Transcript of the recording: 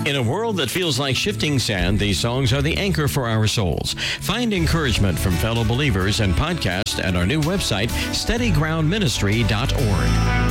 In a world that feels like shifting sand, these songs are the anchor for our souls. Find encouragement from fellow believers and podcast at our new website, steadygroundministry.org.